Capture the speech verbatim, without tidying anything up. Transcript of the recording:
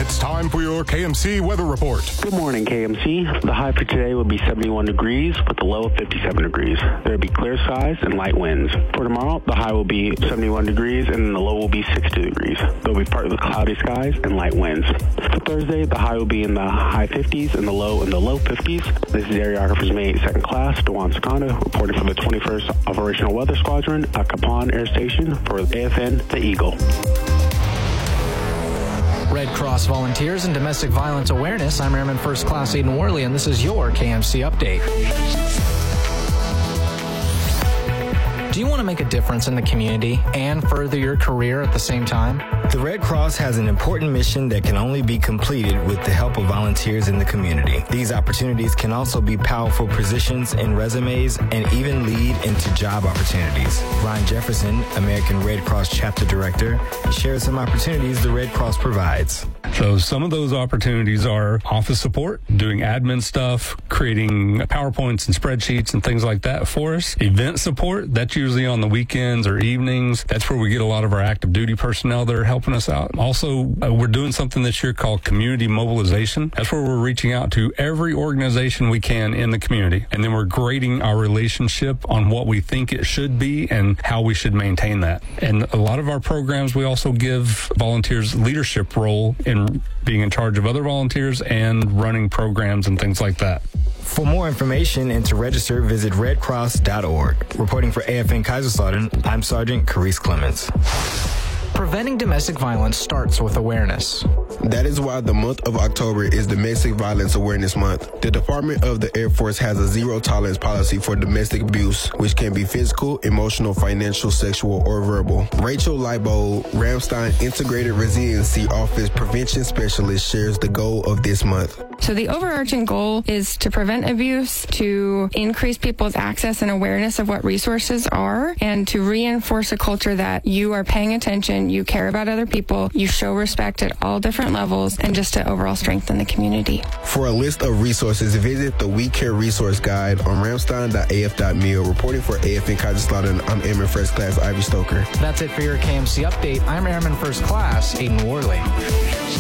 It's time for your K M C weather report. Good morning, K M C. The high for today will be seventy-one degrees with a low of fifty-seven degrees. There will be clear skies and light winds. For tomorrow, the high will be seventy-one degrees and the low will be sixty degrees. There will be partly cloudy skies and light winds. For Thursday, the high will be in the high fifties and the low in the low fifties. This is Aerographer's May eighth second class, Dewan Seconda, reporting for the twenty-first Operational Weather Squadron at Capon Air Station for A F N, the Eagle. Red Cross Volunteers and Domestic Violence Awareness. I'm Airman First Class Aiden Worley, and this is your K M C Update. Do you want to make a difference in the community and further your career at the same time? The Red Cross has an important mission that can only be completed with the help of volunteers in the community. These opportunities can also be powerful positions in resumes and even lead into job opportunities. Ron Jefferson, American Red Cross Chapter Director, shares some opportunities the Red Cross provides. So some of those opportunities are office support, doing admin stuff, creating PowerPoints and spreadsheets and things like that for us. Event support, that's usually on the weekends or evenings. That's where we get a lot of our active duty personnel that are helping us out. Also, uh, we're doing something this year called community mobilization. That's where we're reaching out to every organization we can in the community. And then we're grading our relationship on what we think it should be and how we should maintain that. And a lot of our programs, we also give volunteers leadership role in being in charge of other volunteers and running programs and things like that. For more information and to register, visit red cross dot org. Reporting for A F N Kaiserslautern, I'm Sergeant Carice Clemens. Preventing domestic violence starts with awareness. That is why the month of October is Domestic Violence Awareness Month. The Department of the Air Force has a zero tolerance policy for domestic abuse, which can be physical, emotional, financial, sexual, or verbal. Rachel Leibold, Ramstein Integrated Resiliency Office Prevention Specialist, shares the goal of this month. So the overarching goal is to prevent abuse, to increase people's access and awareness of what resources are, and to reinforce a culture that you are paying attention, you care about other people, you show respect at all different levels, and just to overall strengthen the community. For a list of resources, visit the We Care Resource Guide on ramstein dot a f dot mil. Reporting for A F N Kaiserslautern, I'm Airman First Class Ivy Stoker. That's it for your K M C Update. I'm Airman First Class Aiden Worley.